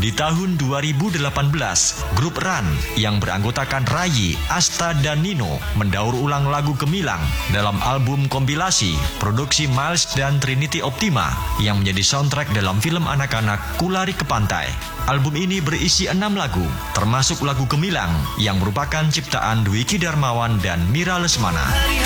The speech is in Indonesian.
Di tahun 2018, grup Run yang beranggotakan Rayi, Asta, dan Nino mendaur ulang lagu Gemilang dalam album kompilasi produksi Miles dan Trinity Optima yang menjadi soundtrack dalam film anak-anak Kulari ke Pantai. Album ini berisi 6 lagu, termasuk lagu Gemilang yang merupakan ciptaan Dwiki Darmawan dan Mira Lesmana.